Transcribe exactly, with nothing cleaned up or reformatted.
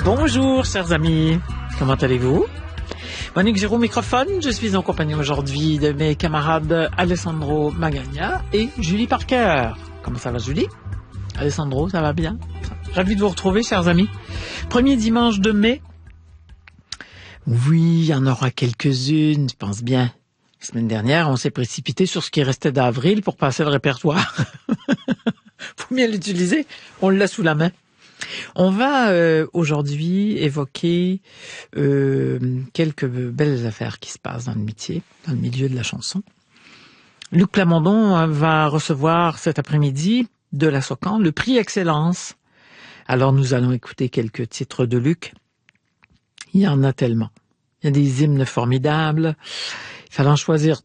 Bonjour, chers amis. Comment allez-vous? Monique Giraud au microphone. Je suis en compagnie aujourd'hui de mes camarades Alessandro Magagna et Julie Parker. Comment ça va, Julie? Alessandro, ça va bien? Ravi de vous retrouver, chers amis. Premier dimanche de mai. Oui, il y en aura quelques-unes, je pense bien. La semaine dernière, on s'est précipité sur ce qui restait d'avril pour passer le répertoire. Faut bien l'utiliser. On l'a sous la main. On va euh, aujourd'hui évoquer euh, quelques belles affaires qui se passent dans le métier, dans le milieu de la chanson. Luc Plamondon va recevoir cet après-midi de la Socan le prix Excellence. Alors nous allons écouter quelques titres de Luc. Il y en a tellement. Il y a des hymnes formidables. Il fallait en choisir